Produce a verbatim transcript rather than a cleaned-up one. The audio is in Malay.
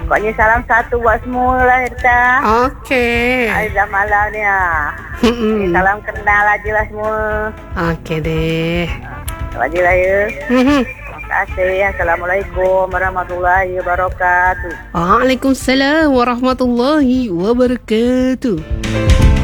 Pokoknya salam satu buat semua lah, Irta. Okey. Dah malam ni ah. Hmm. Salam kenal aja lah semua. Okey deh. Wajib lah ya. Hmm. Terima kasih. Assalamualaikum warahmatullahi wabarakatuh. Waalaikumsalam warahmatullahi wabarakatuh.